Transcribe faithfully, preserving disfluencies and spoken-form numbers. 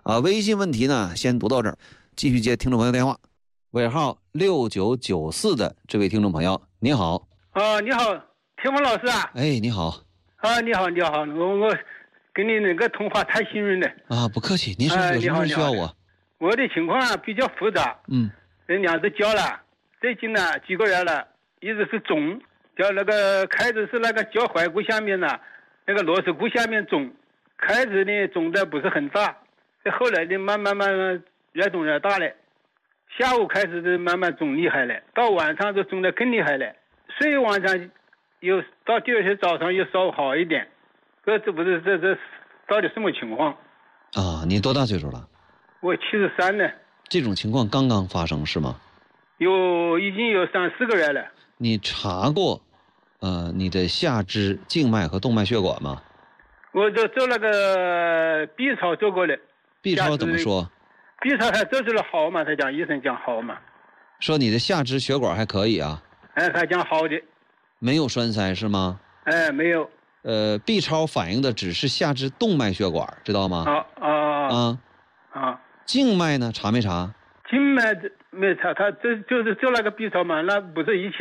啊，微信问题呢，先读到这儿，继续接听众朋友电话。尾号六九九四的这位听众朋友，你好。 啊，你好，田峰老师啊。 哎，你好。 啊，你好，你好，我我跟你那个通话太幸运了。 啊，不客气，您说有什么需要我？ 啊、我的情况啊比较复杂。 嗯。 人两只脚了，最近呢几个月了，一直是肿，叫那个开始是那个脚踝骨下面呢，那个螺丝骨下面肿，开始呢肿的不是很大，后来呢慢慢慢慢越肿越大了，下午开始就慢慢肿厉害了，到晚上就肿得更厉害了，睡晚上又到第二天早上又稍好一点，这这不是这这到底什么情况？ 啊，你多大岁数了？ 我七十三了。 这种情况刚刚发生是吗？ 有，已经有三四个月了。 你查过，呃，你的下肢静脉和动脉血管吗？ 我就做那个 B 超做过了。 B 超怎么说 ？B 超他做出了好嘛？他讲医生讲好嘛？ 说你的下肢血管还可以啊。 哎，他讲好的。 没有栓塞是吗？ 哎，没有。 呃 ，B 超反映的只是下肢动脉血管，知道吗？ 啊啊啊啊！ 静脉呢？查没查？ 静脉没查，他这就是做那个 B 超嘛，那不是一起